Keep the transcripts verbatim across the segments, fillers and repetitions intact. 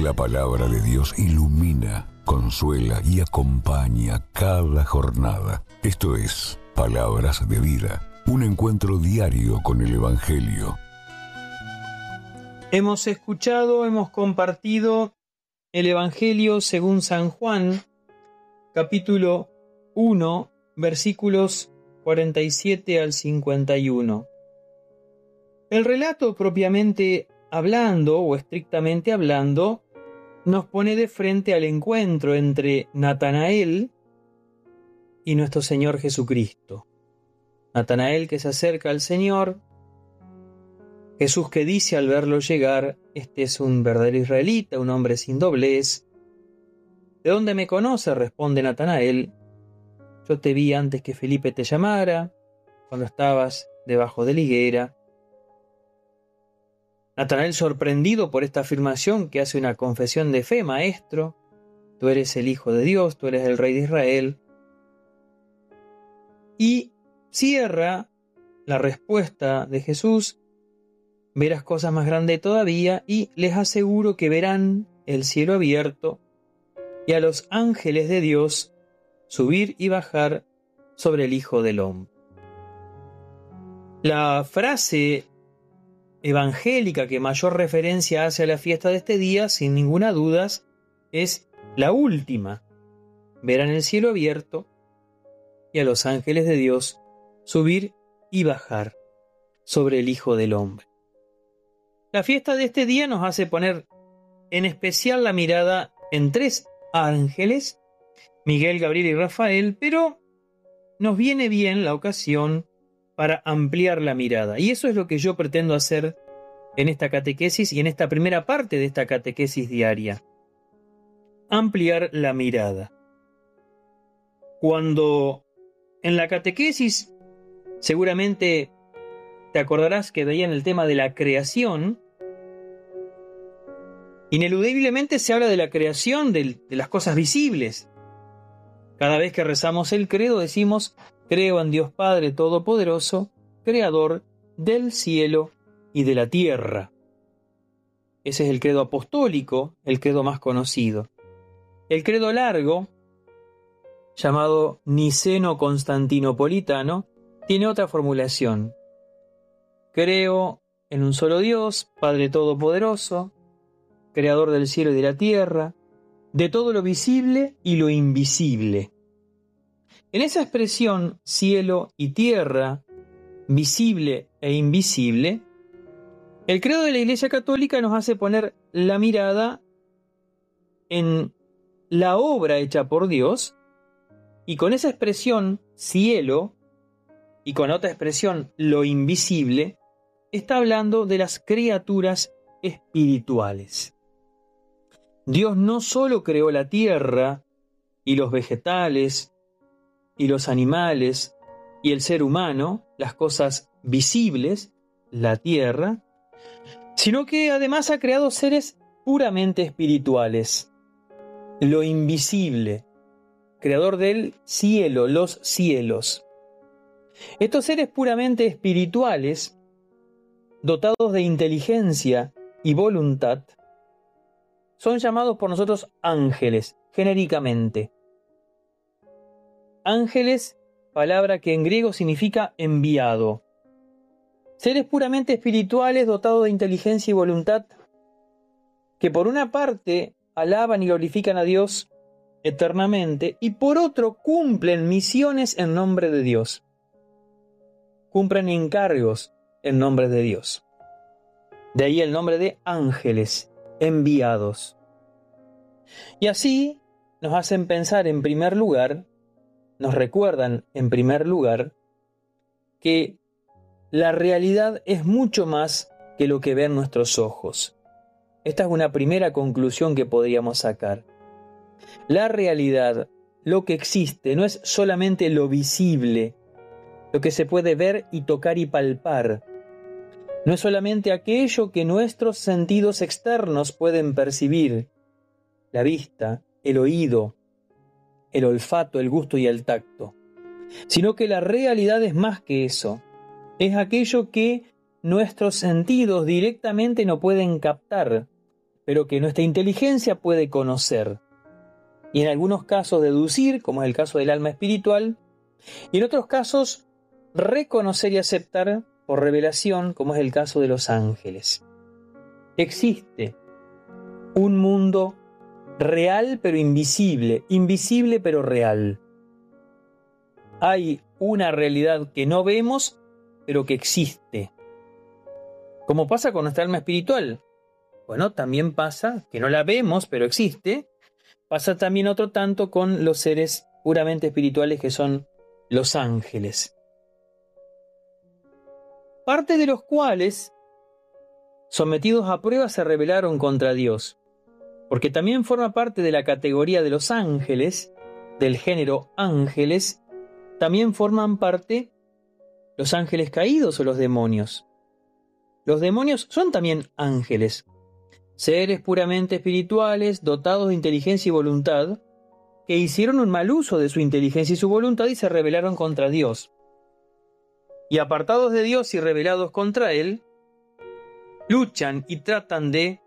La palabra de Dios ilumina, consuela y acompaña cada jornada. Esto es Palabras de Vida, un encuentro diario con el Evangelio. Hemos escuchado, hemos compartido el Evangelio según San Juan, capítulo uno, versículos cuarenta y siete al cincuenta y uno. El relato propiamente hablando, o estrictamente hablando, nos pone de frente al encuentro entre Natanael y nuestro Señor Jesucristo. Natanael que se acerca al Señor, Jesús que dice al verlo llegar: este es un verdadero israelita, un hombre sin doblez. ¿De dónde me conoce?, responde Natanael. Yo te vi antes que Felipe te llamara, cuando estabas debajo de la higuera. Natanael, sorprendido por esta afirmación, que hace una confesión de fe: Maestro, tú eres el Hijo de Dios, tú eres el Rey de Israel. Y cierra la respuesta de Jesús: verás cosas más grandes todavía, y les aseguro que verán el cielo abierto y a los ángeles de Dios subir y bajar sobre el Hijo del Hombre. La frase evangélica que mayor referencia hace a la fiesta de este día, sin ninguna duda, es la última: verán el cielo abierto y a los ángeles de Dios subir y bajar sobre el Hijo del Hombre. La fiesta de este día nos hace poner en especial la mirada en tres ángeles, Miguel, Gabriel y Rafael, pero nos viene bien la ocasión para ampliar la mirada. Y eso es lo que yo pretendo hacer en esta catequesis y en esta primera parte de esta catequesis diaria. Ampliar la mirada. Cuando en la catequesis, seguramente te acordarás que veía en el tema de la creación, ineludiblemente se habla de la creación de, de las cosas visibles. Cada vez que rezamos el credo decimos: creo en Dios Padre Todopoderoso, Creador del cielo y de la tierra. Ese es el credo apostólico, el credo más conocido. El credo largo, llamado niceno-constantinopolitano, tiene otra formulación: creo en un solo Dios, Padre Todopoderoso, Creador del cielo y de la tierra, de todo lo visible y lo invisible. En esa expresión, cielo y tierra, visible e invisible, el credo de la Iglesia Católica nos hace poner la mirada en la obra hecha por Dios, y con esa expresión, cielo, y con otra expresión, lo invisible, está hablando de las criaturas espirituales. Dios no solo creó la tierra y los vegetales y los animales y el ser humano, las cosas visibles, la tierra, sino que además ha creado seres puramente espirituales, lo invisible, creador del cielo, los cielos. Estos seres puramente espirituales, dotados de inteligencia y voluntad, son llamados por nosotros ángeles, genéricamente. Ángeles, palabra que en griego significa enviado. Seres puramente espirituales dotados de inteligencia y voluntad, que por una parte alaban y glorifican a Dios eternamente, y por otro cumplen misiones en nombre de Dios. Cumplen encargos en nombre de Dios. De ahí el nombre de ángeles, enviados. Y así nos hacen pensar en primer lugar, nos recuerdan en primer lugar, que la realidad es mucho más que lo que ven nuestros ojos. Esta es una primera conclusión que podríamos sacar. La realidad, lo que existe, no es solamente lo visible, lo que se puede ver y tocar y palpar. No es solamente aquello que nuestros sentidos externos pueden percibir, la vista, el oído, el olfato, el gusto y el tacto, sino que la realidad es más que eso. Es aquello que nuestros sentidos directamente no pueden captar, pero que nuestra inteligencia puede conocer. Y en algunos casos deducir, como es el caso del alma espiritual, y en otros casos reconocer y aceptar por revelación, como es el caso de los ángeles. Existe un mundo real pero invisible, invisible pero real. Hay una realidad que no vemos, pero que existe. Como pasa con nuestra alma espiritual. Bueno, también pasa que no la vemos, pero existe. Pasa también otro tanto con los seres puramente espirituales que son los ángeles. Parte de los cuales, sometidos a prueba, se rebelaron contra Dios. Porque también forma parte de la categoría de los ángeles, del género ángeles, también forman parte los ángeles caídos o los demonios. Los demonios son también ángeles, seres puramente espirituales, dotados de inteligencia y voluntad, que hicieron un mal uso de su inteligencia y su voluntad y se rebelaron contra Dios. Y apartados de Dios y rebelados contra Él, luchan y tratan de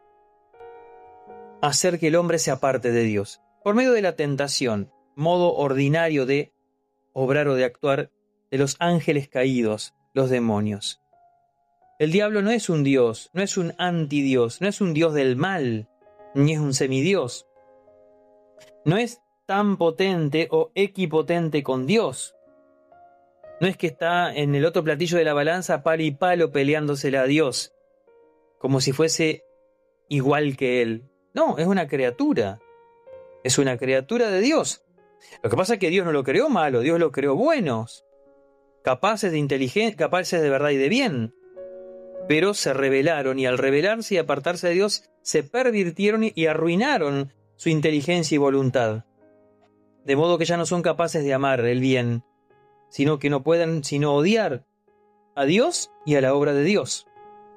hacer que el hombre se aparte de Dios, por medio de la tentación, modo ordinario de obrar o de actuar de los ángeles caídos, los demonios. El diablo no es un dios, no es un antidios, no es un dios del mal, ni es un semidios. No es tan potente o equipotente con Dios. No es que está en el otro platillo de la balanza palo y palo peleándosela a Dios, como si fuese igual que Él. No, es una criatura. Es una criatura de Dios. Lo que pasa es que Dios no lo creó malo, Dios lo creó buenos, capaces de inteligencia, capaces de verdad y de bien. Pero se rebelaron y al rebelarse y apartarse de Dios se pervirtieron y arruinaron su inteligencia y voluntad. De modo que ya no son capaces de amar el bien, sino que no pueden sino odiar a Dios y a la obra de Dios.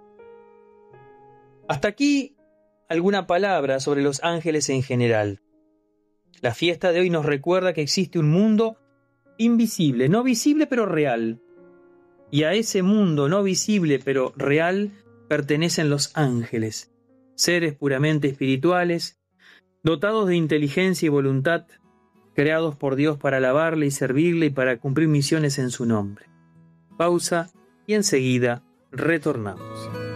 Hasta aquí alguna palabra sobre los ángeles en general. La fiesta de hoy nos recuerda que existe un mundo invisible, no visible pero real. Y a ese mundo no visible pero real pertenecen los ángeles, seres puramente espirituales, dotados de inteligencia y voluntad, creados por Dios para alabarle y servirle y para cumplir misiones en su nombre. Pausa y enseguida retornamos.